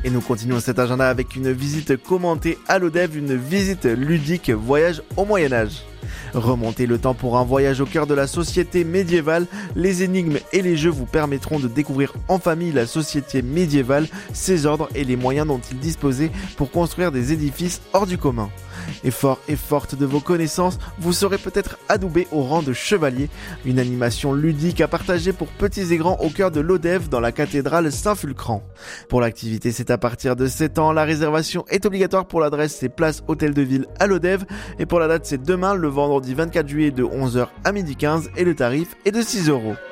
Et nous continuons cet agenda avec une visite commentée à l'Odève, une visite ludique voyage au Moyen-Âge. Remontez le temps pour un voyage au cœur de la société médiévale. Les énigmes et les jeux vous permettront de découvrir en famille la société médiévale, ses ordres et les moyens dont ils disposaient pour construire des édifices hors du commun. Et fort et forte de vos connaissances, vous serez peut-être adoubé au rang de chevalier. Une animation ludique à partager pour petits et grands au cœur de l'Odève dans la cathédrale Saint-Fulcran. Pour l'activité, c'est à partir de 7 ans. La réservation est obligatoire pour l'adresse, c'est place Hôtel de Ville à l'Odève. Et pour la date, c'est demain, le vendredi 24 juillet de 11h à 12h15 et le tarif est de 6 €.